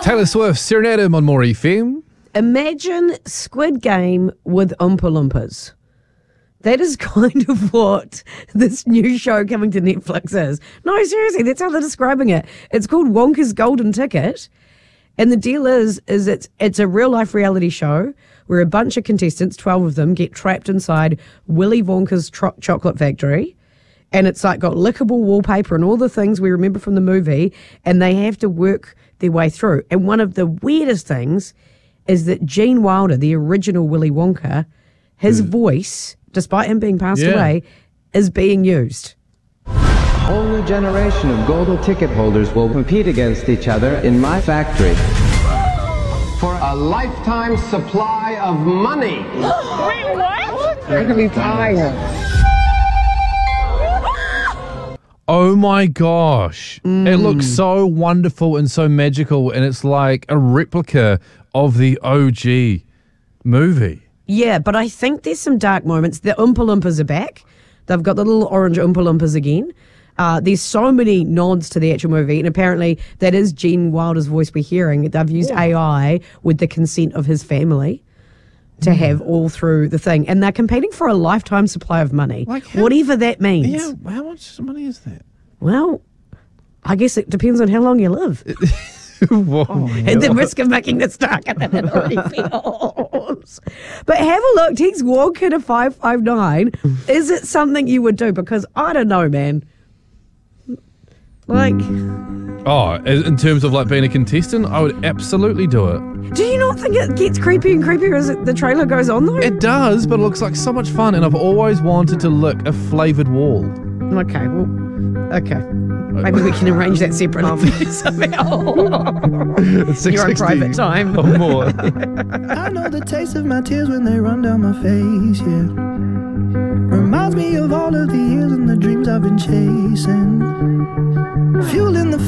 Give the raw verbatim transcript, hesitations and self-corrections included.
Taylor Swift, Serenade on More F M. Imagine Squid Game with Oompa Loompas. That is kind of what this new show coming to Netflix is. No, seriously, that's how they're describing it. It's called Wonka's Golden Ticket. And the deal is, is it's, it's a real-life reality show where a bunch of contestants, twelve of them, get trapped inside Willy Wonka's tro- chocolate factory. And it's like got lickable wallpaper and all the things we remember from the movie. And they have to work their way through. And one of the weirdest things is that Gene Wilder, the original Willy Wonka, his mm. voice, despite him being passed yeah. away, is being used. A whole new generation of golden ticket holders will compete against each other in my factory for a lifetime supply of money. Wait, what? You're gonna be tired. Oh my gosh. Mm. It looks so wonderful and so magical, and it's like a replica of the O G movie. Yeah, but I think there's some dark moments. The Oompa Loompas are back. They've got the little orange Oompa Loompas again. Uh, there's so many nods to the actual movie, and apparently that is Gene Wilder's voice we're hearing. They've used yeah. A I with the consent of his family to have all through the thing. And they're competing for a lifetime supply of money, like how, whatever that means. Yeah, how much money is that? Well, I guess it depends on how long you live. Whoa, oh, and the risk of making this darker than it already feels. But have a look. Text Wonka to five five nine. Is it something you would do? Because I don't know, man. Like... Oh, in terms of like being a contestant, I would absolutely do it. Do you not think it gets creepy and creepier as it, the trailer goes on, though? It does, but it looks like so much fun, and I've always wanted to lick a flavoured wall. Okay, well, okay. Maybe we can arrange that separately for you somehow. You're on private time. Or more. I know the taste of my tears when they run down my face, yeah. Reminds me of all of the years and the dreams I've been chasing. Fueling the